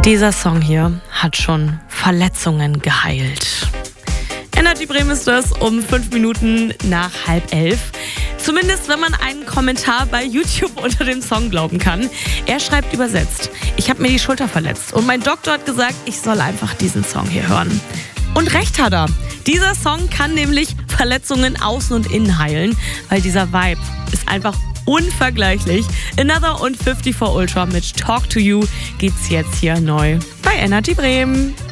Dieser Song hier hat schon Verletzungen geheilt. Energy Bremen ist das um 5 Minuten nach 10:30. Zumindest, wenn man einen Kommentar bei YouTube unter dem Song glauben kann. Er schreibt übersetzt: Ich habe mir die Schulter verletzt und mein Doktor hat gesagt, ich soll einfach diesen Song hier hören. Und recht hat er. Dieser Song kann nämlich Verletzungen außen und innen heilen, weil dieser Vibe ist einfach unvergleichlich. Another und 54 Ultra mit Talk to You geht's jetzt hier neu bei Energy Bremen.